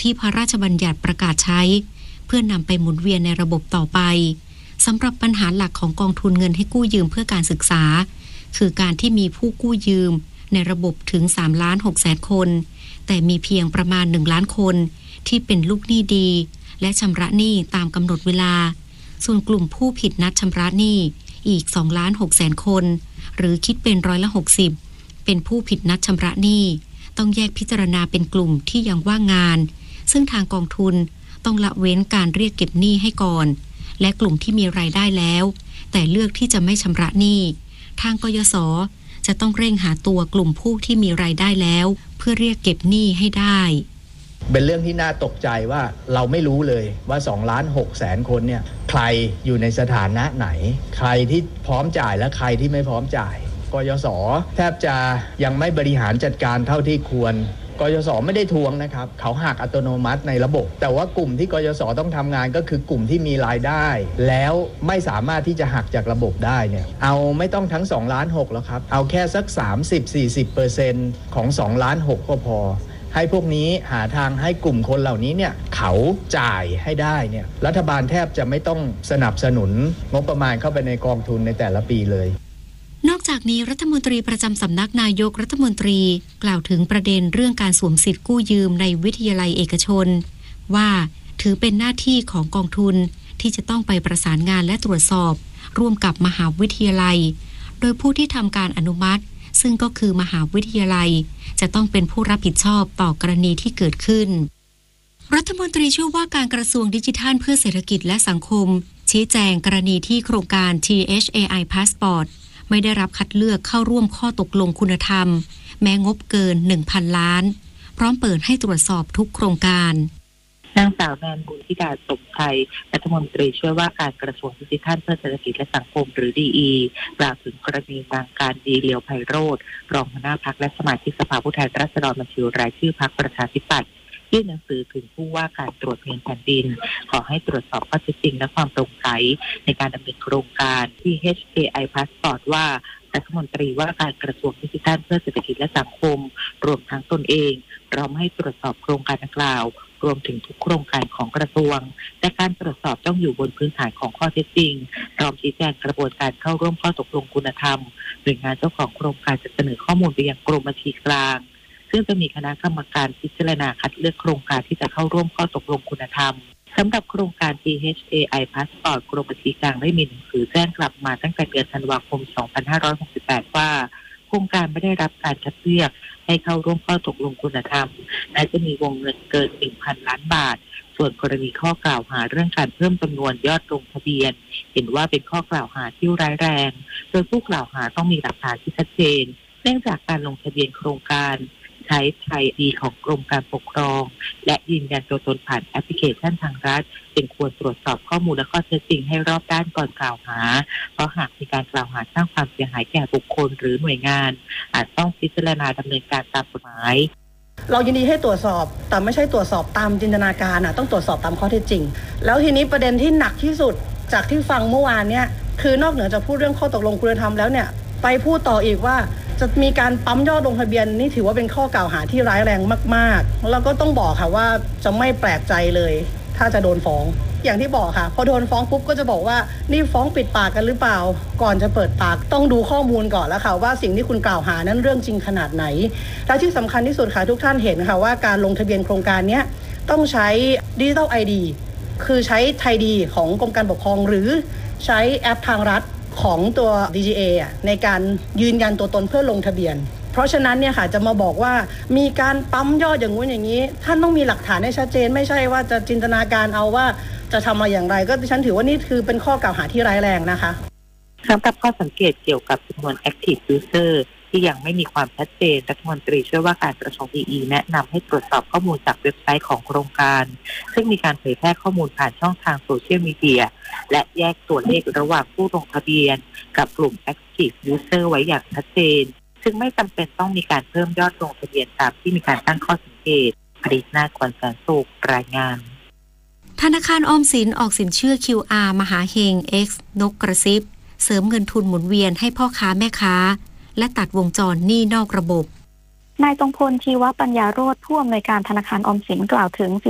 ที่พระราชบัญญัติประกาศใช้เพื่อนำไปหมุนเวียนในระบบต่อไปสำหรับปัญหาหลักของกองทุนเงินให้กู้ยืมเพื่อการศึกษาคือการที่มีผู้กู้ยืมในระบบถึง 3,600,000 คนแต่มีเพียงประมาณ 1 ล้านคนที่เป็นลูกหนี้ดีและชำระหนี้ตามกำหนดเวลาส่วนกลุ่มผู้ผิดนัดชำระหนี้อีก 2,600,000 คนหรือคิดเป็น60%เป็นผู้ผิดนัดชำระหนี้ต้องแยกพิจารณาเป็นกลุ่มที่ยังว่างงานซึ่งทางกองทุนต้องละเว้นการเรียกเก็บหนี้ให้ก่อนและกลุ่มที่มีรายได้แล้วแต่เลือกที่จะไม่ชำระหนี้ทางกยศจะต้องเร่งหาตัวกลุ่มผู้ที่มีรายได้แล้วเพื่อเรียกเก็บหนี้ให้ได้เป็นเรื่องที่น่าตกใจว่าเราไม่รู้เลยว่า 2,600,000 คนเนี่ยใครอยู่ในสถานะไหนใครที่พร้อมจ่ายและใครที่ไม่พร้อมจ่ายกยศแทบจะยังไม่บริหารจัดการเท่าที่ควรกยศไม่ได้ทวงนะครับเขาหักอัตโนมัติในระบบแต่ว่ากลุ่มที่กยศต้องทำงานก็คือกลุ่มที่มีรายได้แล้วไม่สามารถที่จะหักจากระบบได้เนี่ยเอาไม่ต้องทั้ง2.6 ล้านแล้วครับเอาแค่สัก 30-40% ของ2.6 ล้านก็พอให้พวกนี้หาทางให้กลุ่มคนเหล่านี้เนี่ยเขาจ่ายให้ได้เนี่ยรัฐบาลแทบจะไม่ต้องสนับสนุนงบประมาณเข้าไปในกองทุนในแต่ละปีเลยนอกจากนี้รัฐมนตรีประจำสำนักนายกรัฐมนตรีกล่าวถึงประเด็นเรื่องการสวมสิทธิ์กู้ยืมในวิทยาลัยเอกชนว่าถือเป็นหน้าที่ของกองทุนที่จะต้องไปประสานงานและตรวจสอบร่วมกับมหาวิทยาลัยโดยผู้ที่ทำการอนุมัติซึ่งก็คือมหาวิทยาลัยจะต้องเป็นผู้รับผิดชอบต่อกรณีที่เกิดขึ้นรัฐมนตรีช่วยว่าการกระทรวงดิจิทัลเพื่อเศรษฐกิจและสังคมชี้แจงกรณีที่โครงการ THAI Passport ไม่ได้รับคัดเลือกเข้าร่วมข้อตกลงคุณธรรมแม้งบเกิน 1,000 ล้านพร้อมเปิดให้ตรวจสอบทุกโครงการนางสาวแนนบุญธิดาสมชัยรัฐมนตรีช่วยว่าการกระทรวงดิจิทัลเพื่อเศรษฐกิจและสังคมหรือ DE กล่าวถึงกรณีนางการดีเลียวไพโรจน์รองหัวหน้าพรรคและสมาชิกสภาผู้แทนราษฎรบัญชีรายชื่อพรรคประชาธิปัตย์ยื่นหนังสือถึงผู้ว่าการตรวจเงินแผ่นดินขอให้ตรวจสอบข้อเท็จจริงและความโปร่งใสในการดำเนินโครงการที่ THAI Passport ว่ารัฐมนตรีว่าการกระทรวงดิจิทัลเพื่อเศรษฐกิจและสังคมรวมทั้งตนเองพร้อมให้ตรวจสอบโครงการดังกล่าวรวมถึงทุกโครงการของกระทรวงแต่การตรวจสอบต้องอยู่บนพื้นฐานของข้อเท็จจริงพร้อมชี้แจงกระบวนการเข้าร่วมข้อตกลงคุณธรรมหน่วยงานเจ้าของโครงการจะเสนอข้อมูลไปยังกรมบัญชีกลางซึ่งจะมีคณะกรรมการพิจารณาคัดเลือกโครงการที่จะเข้าร่วมข้อตกลงคุณธรรมสำหรับโครงการ THAI Passport กรมบัญชีกลางได้มีหนังสือแจ้งกลับมาตั้งแต่เดือนธันวาคม 2568 ว่าโครงการไม่ได้รับการคัดเลือกให้เข้าร่วมข้อตกลงคุณธรรมและจะมีวงเงินเกิน 1,000 ล้านบาทส่วนกรณีข้อกล่าวหาเรื่องการเพิ่มจำนวนยอดลงทะเบียนเห็นว่าเป็นข้อกล่าวหาที่ร้ายแรงโดยผู้กล่าวหาต้องมีหลักฐานที่ชัดเจนเนื่องจากการลงทะเบียนโครงการใช้ไทยดีของกรมการปกครองและยืนยันตัวตนผ่านแอปพลิเคชันทางรัฐจึงควรตรวจสอบข้อมูลและข้อเท็จจริงให้รอบด้านก่อนกล่าวหาเพราะหากมีการกล่าวหาสร้างความเสียหายแก่บุคคลหรือหน่วยงานอาจต้องพิจารณาดำเนินการตามกฎหมายเรายินดีให้ตรวจสอบแต่ไม่ใช่ตรวจสอบตามจินตนาการต้องตรวจสอบตามข้อเท็จจริงแล้วทีนี้ประเด็นที่หนักที่สุดจากที่ฟังเมื่อวานเนี่ยคือนอกเหนือจากพูดเรื่องข้อตกลงคุณธรรมแล้วเนี่ยไปพูดต่ออีกว่าจะมีการปั๊มยอดลงทะเบียนนี่ถือว่าเป็นข้อกล่าวหาที่ร้ายแรงมากๆแล้วก็ต้องบอกค่ะว่าจะไม่แปลกใจเลยถ้าจะโดนฟ้องอย่างที่บอกค่ะพอโดนฟ้องปุ๊บก็จะบอกว่านี่ฟ้องปิดปากกันหรือเปล่าก่อนจะเปิดปากต้องดูข้อมูลก่อนแล้วค่ะว่าสิ่งที่คุณกล่าวหานั้นเรื่องจริงขนาดไหนและที่สำคัญที่สุดค่ะทุกท่านเห็นค่ะว่าการลงทะเบียนโครงการนี้ต้องใช้ Digital ID คือใช้ไทยดีของกรมการปกครองหรือใช้แอปทางรัฐของตัว DGA ในการยืนยันตัวตนเพื่อลงทะเบียนเพราะฉะนั้นเนี่ยค่ะจะมาบอกว่ามีการปั๊มยอดอย่างงู้นอย่างนี้ท่านต้องมีหลักฐานให้ชัดเจนไม่ใช่ว่าจะจินตนาการเอาว่าจะทำมาอย่างไรก็ดิฉันถือว่านี่คือเป็นข้อกล่าวหาที่ร้ายแรงนะคะสำหรับข้อสังเกตเกี่ยวกับจำนวน Active User ที่ยังไม่มีความชัดเจนรัฐมนตรีช่วยว่าการกระทรวง DE แนะนำให้ตรวจสอบข้อมูลจากเว็บไซต์ของโครงการซึ่งมีการเผยแพร่ข้อมูลผ่านช่องทางโซเชียลมีเดียและแยกตัวเลขระหว่างผู้ลงทะเบียนกับกลุ่ม Active User ไว้อย่างชัดเจนซึ่งไม่จำเป็นต้องมีการเพิ่มยอดลงทะเบียนตามที่มีการตั้งข้อสังเกตผลิตนาควันแสนสุขรายงานธนาคารออมสินออกสินเชื่อ QR มหาเฮง X นกกระซิบเสริมเงินทุนหมุนเวียนให้พ่อค้าแม่ค้าและตัดวงจรหนี้นอกระบบนายทรงพล ชีวปัญญาโรจน์ผู้อำนวยการธนาคารออมสินกล่าวถึง